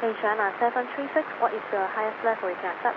Asiana 736, what is the highest level you can accept?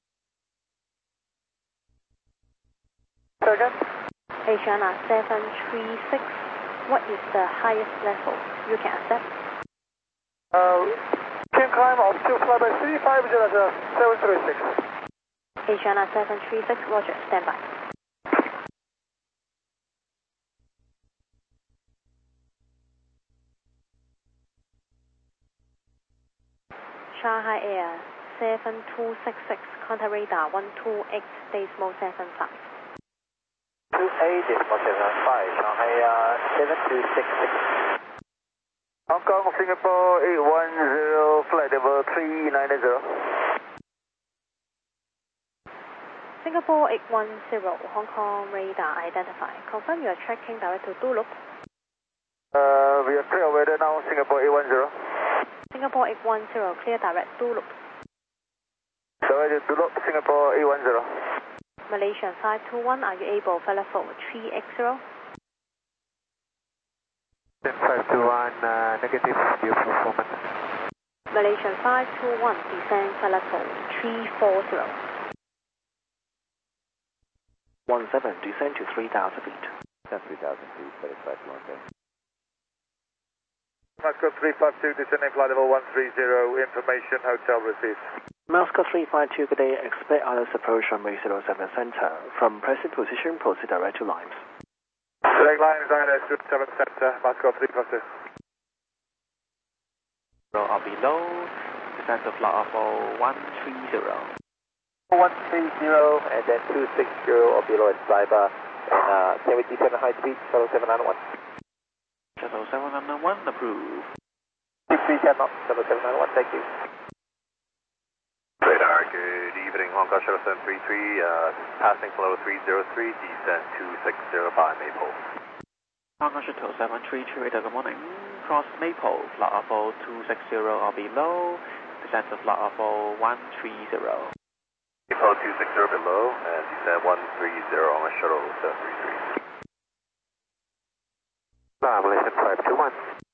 Second. Asiana 736, what is the highest level you can accept? Can climb up to flyby 3500 736. Asiana 736, roger, stand by. Shanghai Air 7266, contact radar 128, decimal 75. 28 decimal 75, Shanghai Air 7266. Hong Kong, Singapore 810, flight level 390. Singapore 810, Hong Kong radar identified. Confirm you are tracking direct to Dulup. We are clear weather now, Singapore 810. Singapore 810, clear direct Dulup. Direct to Dulup, Singapore 810. Malaysian 521, are you able, Falafel 380? 521, negative, view performance. Malaysian 521, descend Falafel 340. 17, descend to 3,000 feet. 3,000 feet, satisfied long day. Moscow 352, descending flight level 130, information hotel received. Moscow 352, good day, expect others approach runway 07 center. From present position, proceed direct to lines. Direct lines, 07 center, Moscow 352. Or below, descend to flight level 130. 130 and then 260 or below is flyby. And can we descend at high speed, shuttle 791? Shuttle 791 approved. 6310 knots, shuttle 791, thank you. Radar, good evening, Hong Kong Shuttle 733, passing flow 303, descent 260 by Maple. Hong Kong Shuttle 732, radar, good morning. Cross Maple, flight level 260 or below, descent to flight level 130. Maple 260 below, and descent 130 on the Shuttle 733. Malaysian 521.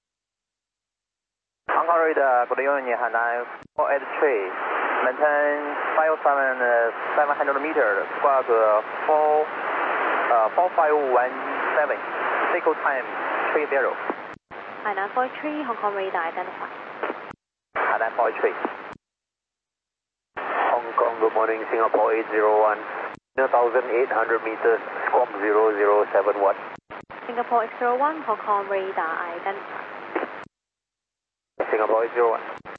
Hong Kong radar, good evening, Hanai 483. Maintain 5,700 meters, squawk 4517, cycle time 30. Hainan 43, Hong Kong radar identified. Hainan 43. Hong Kong, good morning, Singapore 801, 1,800 meters, squawk 0071. Singapore 801, Hong Kong radar identified. Singapore 801.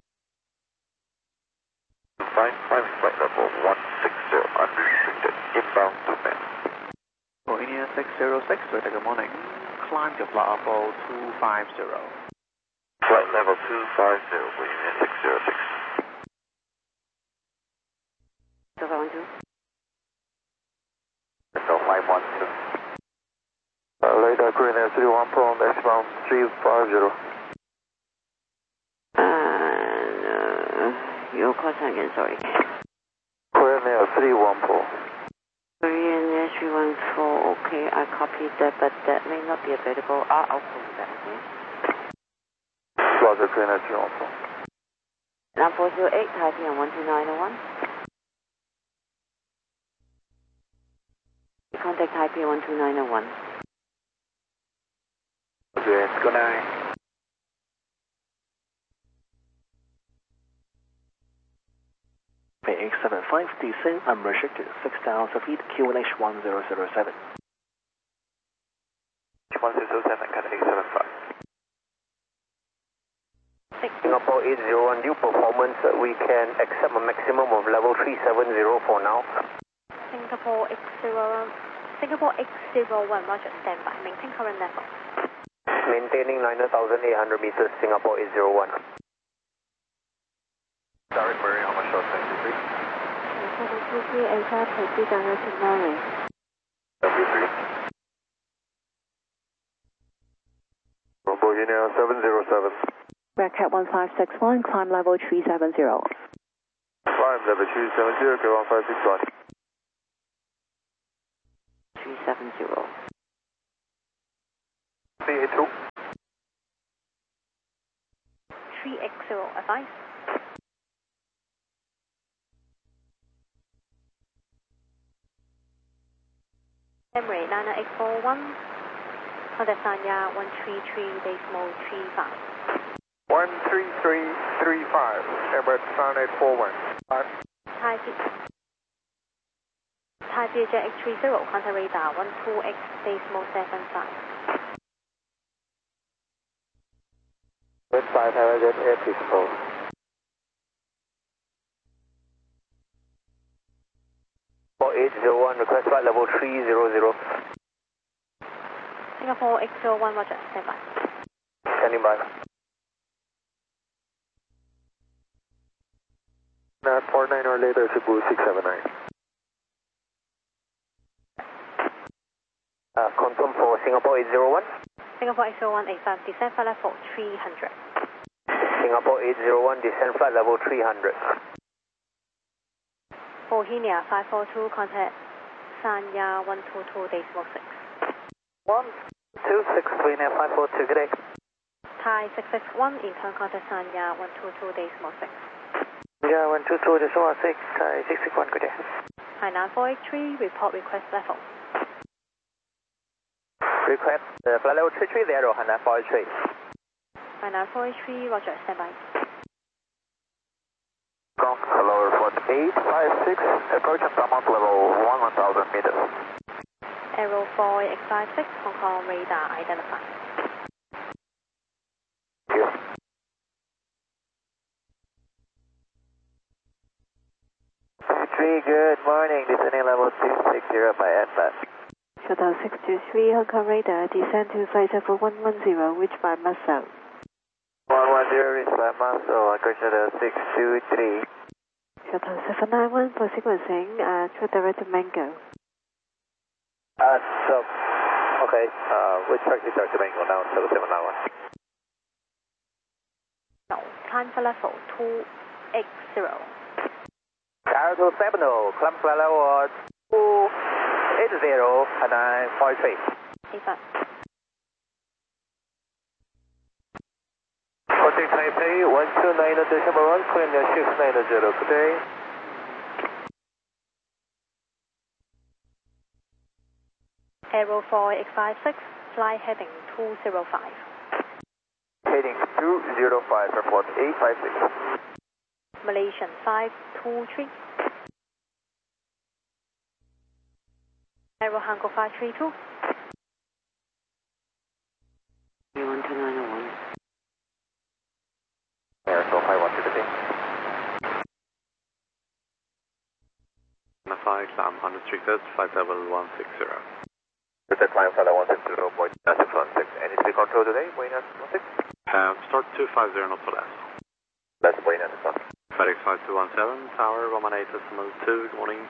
55 flight level 160, unrestricted, inbound to man. Bohemia 606, radar, good morning. Climb to flight level 250. Flight level 250, Bohemia 606. So 512. So 512. Radar green air 31 pound, S-bound 350. Your question again, sorry. Korean Air 314. Korean Air 314, okay, I copied that, but that may not be available. I'll call you back, okay? Roger, Korean Air 314. Now 408, Taipei on 12901. Contact Taipei 12901. Yes, good night. PX75, descend unrestricted 6,000 feet, QNH 1007. 1607, Canada 875. Singapore 801, new performance, we can accept a maximum of level 370 for now. Singapore 801, roger, stand by. Maintain current level. Maintaining 9,800 meters, Singapore 801. Direct Murray, how much short 73? 723, ASA, proceed direct to Murray. W3. Bohemia 707. Red-Cat 1561, climb level 370. Climb level 370, go 1561. 370. 382. 380, advice. China 841, contact Sanya 133.35. 13335, Emirates China 841. Thai Jet 830, contact radar 12x.75. Red 5, Thai Jet 834. For 801, request flight level 300. Singapore 801, roger, stand by. Standing by. 49 or later, Cebu 679. Confirm for Singapore 801. Singapore 801, 85, descent flight level 300. Singapore 801, descent flight level 300. For Hinia 542, contact Sanya 122.6. 126, Hinia 542, good day. Thai 661, in turn contact Sanya 122.6. Yeah, 122.6, Thai 661, good day. Hainan 483, report request level. Request flight level 330, Hainan 483. Hainan 483, roger, stand by. Gong, hello, report 856, approach and come out level 1000 meters. Aero 4X56, Hong Kong radar identified. Yes. Good morning, descending level 260 by FF. Shuttle 623, Hong Kong radar, descend to flight level 110, reach by Muscle. 110, reach by Muscle, Shuttle 623. Shuttle 791 for sequencing, true direct to Mango. Okay, which track is direct to Mango now, Shuttle 791? No, climb for level 280. Tower 270, climb flight level 280, Hainan 483. 85. Contact Taipei 129.1, clear near 690, good day. Aero 4X56, fly heading 205. Heading 205, report 856. Malaysian 523. Aero Hanko 532. 12901. Aero 512, good day. Flight climb 100 first, flight level 160. With the climb flight 160, point 616. Any speed control today, Buena 616? Start 250 knots or less. That's Buena 616. FedEx 5217, tower 118.2, good morning.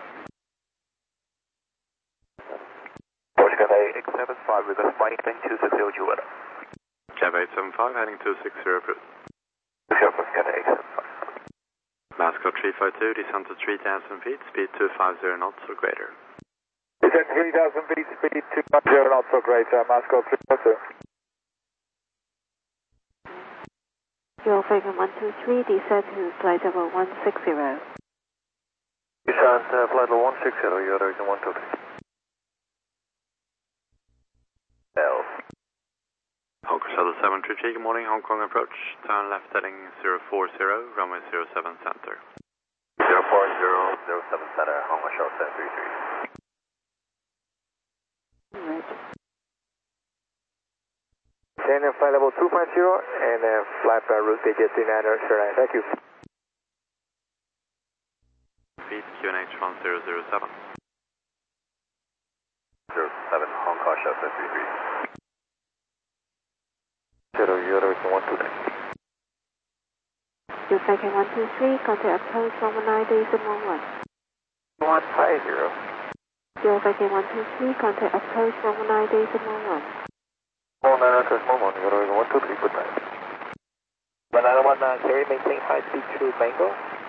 Portugal X75, request flight heading 260 Juliet. Cathay 875, heading 260 approved. Sherpa, Cathay 875. Mascot 352, descend to 3000 feet, speed 250 knots or greater. Descend 3000 feet, speed 250 knots or greater, Mascot 352. You're Falcon 123, descend to flight level 160. Descend flight level 160, you're American 123. L. Hong Kong Shuttle 733, good morning, Hong Kong approach, turn left heading 040, runway 07 center. 040, 07 center, Hong Kong Shuttle 733. Right. Send flight level 250 and fly by route digit 39, sure, thank you. Feet QNH 1007. 07, Hong Kong Shuttle 733. Zero, you're American 123. You're Falcon 123, contact approach 119.11. 150. You're Falcon 123, contact approach 119.11. 19 approach 11, you're American 123, good night. 191, carry, maintain high speed through Mango.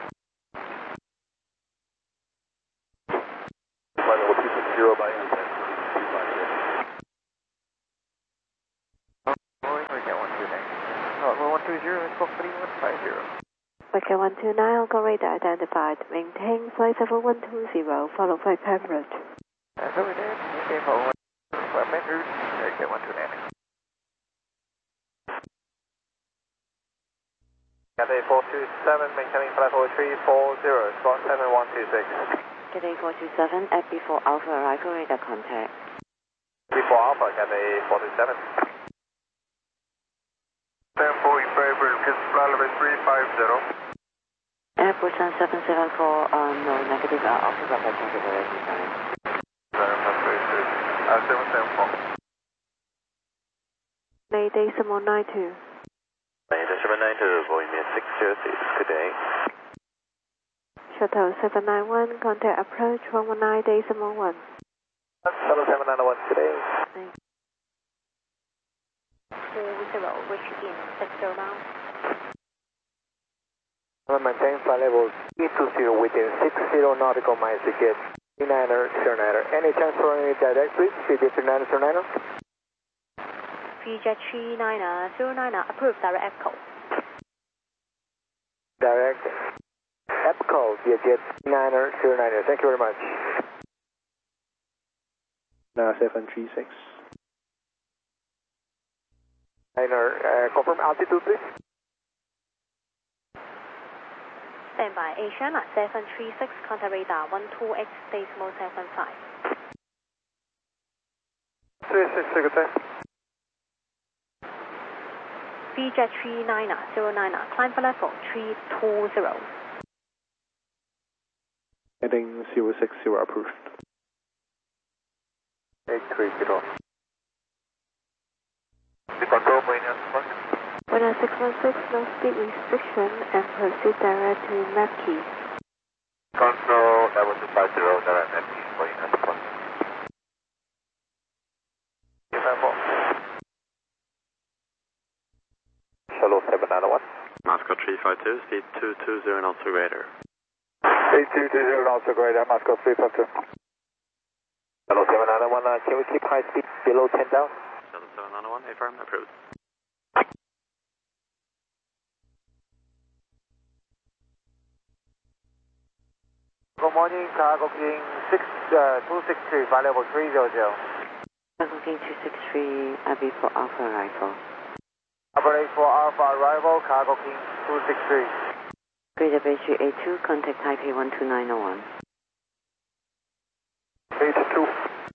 Flight level 260 by intent. Level 120, company 150. Falcon 129, Hong Kong radar identified. Maintain flight level 120, follow flight time route. Over there, maintain flight Square main route, okay, 129. Cathay 427, maintaining flight 4340, spot 7126. Cathay 427 at before Alpha arrival radar contact. Before Alpha, Cathay 427. Tempo in favor, flight level 350. Airport Sun 774, no, negative, Alpha Bravo positive already, sorry. 774. Mayday Decimal 92. Mayday 792, Boeing 606, good day. Shuttle 791, contact approach 119 Decimal 1. Shuttle 791, good day. 40, reach in 60 miles. Maintain flight level 320 within 60 nautical miles to get 39er, 09er. Any chance for any direct reach, CJ 39er, 09er? VJet 39er, 09er, approved direct echo. Direct EPCO, VJet 39er, 09er. Thank you very much. Now 736. 9er, confirm altitude please. Stand by Asiana 736, contact radar 12X Decimal 75. 36, good day. VJet 39er, 09er, climb for level 320. Heading 060 approved. 830. Control Marina. Winner 616, no speed restriction and proceed direct to Mapkey. Control level 250, direct Mapkey, Marina 616. Shuttle 791. Moscow 352, speed 220 knots to greater. 8220 knots to greater, Moscow 352. Shuttle 791, can we keep high speed below 10 down? Shuttle 791, affirm, approved. Good morning, Cargo King 263, flight level 300. Cargo King 263 at before Alpha arrival. Operate for Alpha arrival, Cargo King 263. Greater Bay 382, contact Taipei 12901. 82.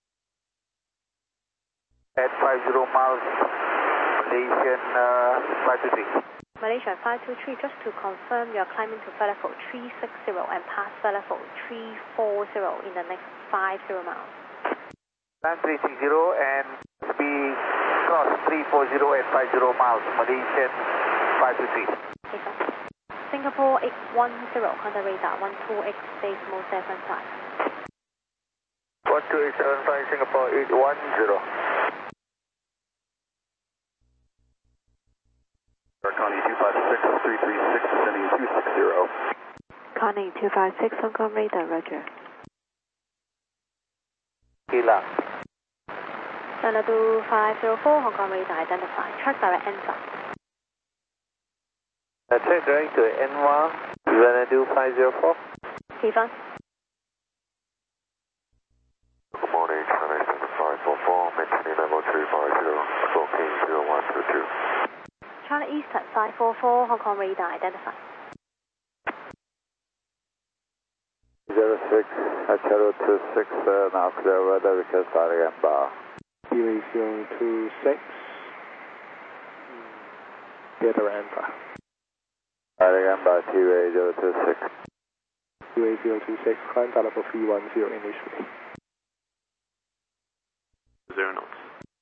At 50 miles, Malaysian 523. Malaysia 523, just to confirm you are climbing to flight level 360 and past flight level 340 in the next 50 miles. Land 360 and speed cross 340 at 50 miles, Malaysian 523. Okay, sir. Singapore 810, contact radar 12X Decimal 75. 12875, Singapore 810. Connie 256, 336, descending 260. Connie 256, Hong Kong radar, roger. Gila. Xanadu 504, Hong Kong radar identified. Track direct enter. Check direct to N1, Xanadu 504. Hevan. Good morning, China 544, maintaining level 350, stroking 0122. China Eastern 544, Hong Kong radar identified. 06, Channel 26, now clear weather, request Ariamba. Delay 026. Data Alpha. Ariamba, TWA 026. Delay 026, climb flight level 310 initially. 0 knots.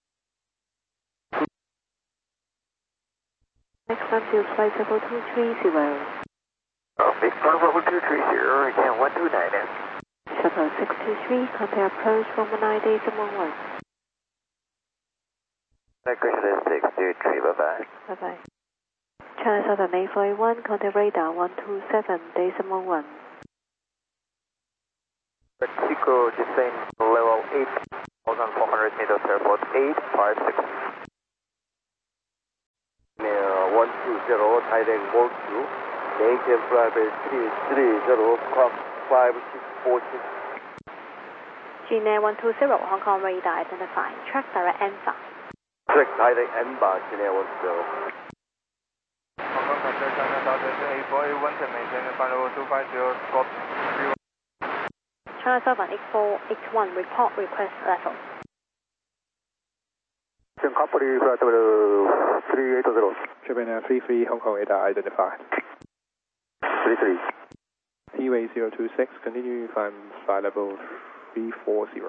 Next time to flight level 230. Big Bravo 230, again 129. Shuttle 623, contact approach 119 Decimal 1. Question 623, bye-bye. Bye-bye. China Southern 841, contact radar 127 Decimal 1. Mexico, descend level 8,400 meters, airport 856. 120, Thailand World 2, Malaysian private 330, 5646. Gina 120, Hong Kong radar identified. Track direct Amber. Track direct Amber, Gina 120. Hong Kong Control China Southern to A481 to maintain the final 250 Scott 31. China Southern 8481, report request level. Company flight level 380. Japan 33, Hong Kong radar identified. 33. T-Way 026, continue climb flight level 340.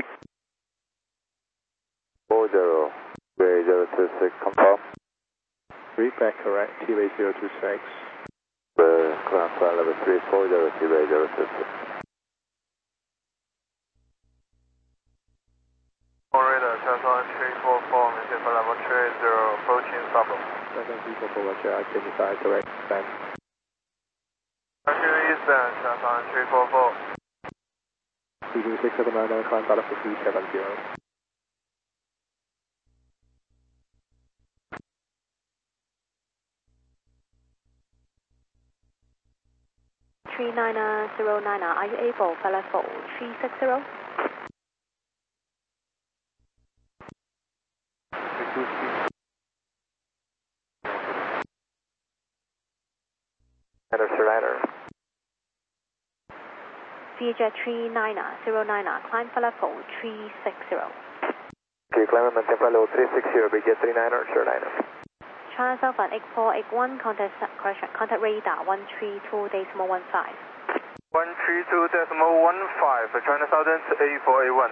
40, T-Way 026, confirm. Read back correct, T-Way 026. Climb flight level 340, T-Way 026. Radar, China 344, maintain flight level 30, approaching Sabo. 7344, Roger, identified correct, stand. Eastern, China 344. 32679, climb flight level 370. 3909, are you able for level 360? Surrender. VJ 3909, climb for level 360. Okay, climb and maintain flight level 360, BJ 39er, Surrender. China Southern 8481, contact radar 132.15. 132.15, China Southern to A481.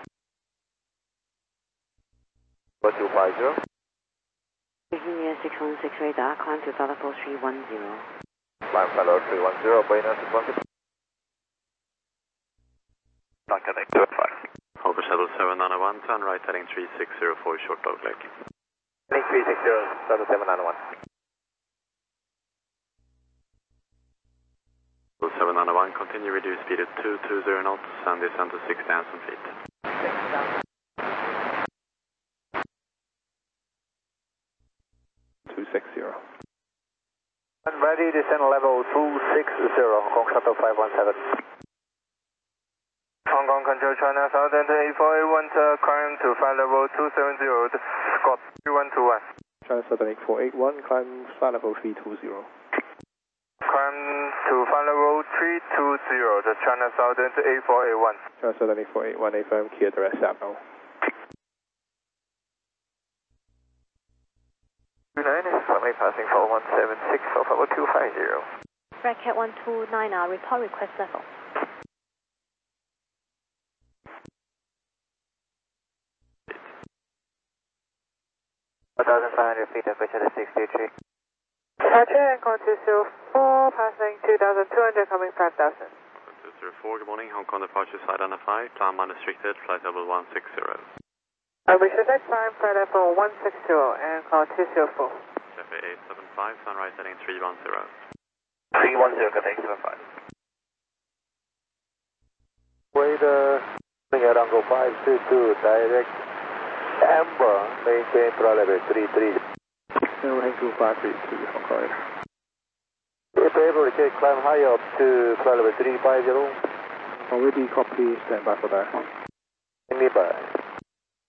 4250. Virginia 616 radar, climb to flight level 310. Climb flight level 310, Buenos 616. Not connect to 5. Hawker Shuttle 791, turn right heading 3604 Short Dog Lake. Heading 360, Shuttle 791. 791, continue reduce speed at 220 knots and descend to 6,000 feet. 260. And ready, descend level 260, Hong Kong Shuttle 517. Hong Kong Control China Southern to A481 to climb to flight level 270, Scott 3121. China Southern 8481, climb flight level 320. Climb to flight level 320 to China Southern to A481. China Southern 8481, affirm, clear direct Sabno. 29 is currently passing for 176 of level 250. Bracket 129, report request level. feet, aperture 63. Departure and Hong Kong 204, passing 2,200, coming 5,000. 204, good morning, Hong Kong departure side identified, climb unrestricted, flight level 160. Restricted climb flight level 160 and call 204. Cafe 875, turn right heading 310. 310, Cafe 875. Wait, Rango 522, direct Amber, maintain flight level 33. No, Hanku 532, Hong Kong. If able to get climb high up to flight level 350. Already copy, stand by for that. Nearby.